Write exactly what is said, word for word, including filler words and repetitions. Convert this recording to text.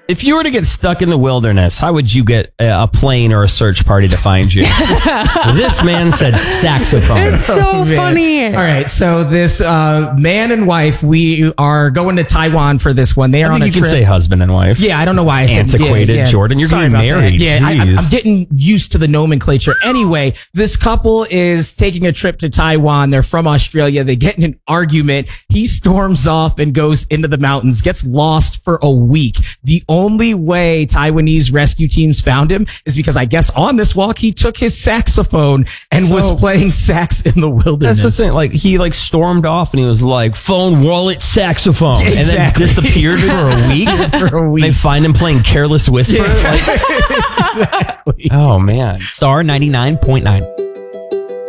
If you were to get stuck in the wilderness, how would you get a plane or a search party to find you? This man said saxophone. It's so Oh, man. funny. All right, so this uh, man and wife, we are going to Taiwan for this one. They are I on think a you trip. can say husband and wife. Yeah, I don't know why I said Antiquated, yeah, yeah. Jordan. You're Sorry getting about that. married. Yeah, I, I'm, Jeez. I'm getting used to the nomenclature. Anyway, this couple is taking a trip to Taiwan. They're from Australia. They get in an argument. He storms off and goes into the mountains, gets lost for a week. The only way Taiwanese rescue teams found him is because I guess on this walk, he took his saxophone and So- was playing sax in the wilderness. That's the thing. Like he like stormed off and he was like phone, wallet, saxophone, and then Exactly. disappeared for a week. for a week. They find him playing Careless Whisper. Like, Exactly. oh man. Star ninety-nine point nine.